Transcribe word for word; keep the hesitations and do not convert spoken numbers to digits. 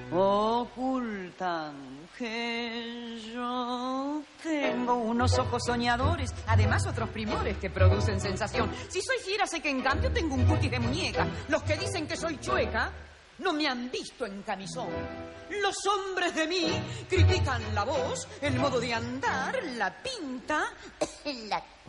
ocultan que yo tengo unos ojos soñadores, además otros primores que producen sensación. Si soy fiera, sé que en cambio tengo un cutis de muñeca. Los que dicen que soy chueca no me han visto en camisón. Los hombres de mí critican la voz, el modo de andar, la pinta, la